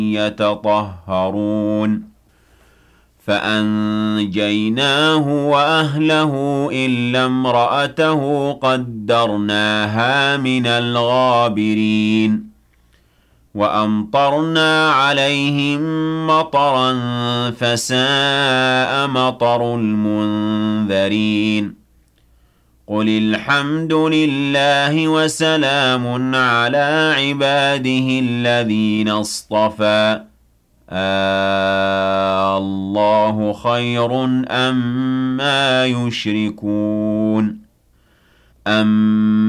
يتطهرون فأنجيناه وأهله إلا امرأته قدرناها من الغابرين وأمطرنا عليهم مطرا فساء مطر المنذرين قل الحمد لله وسلام على عباده الذين اصطفى الله خير أما يشركون أم